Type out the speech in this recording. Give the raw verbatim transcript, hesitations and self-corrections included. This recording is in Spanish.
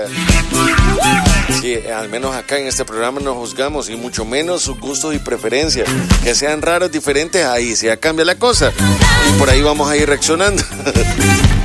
Sí, al menos acá en este programa no juzgamos, y mucho menos sus gustos y preferencias. Que sean raros, diferentes, ahí sí ya cambia la cosa. Y por ahí vamos a ir reaccionando.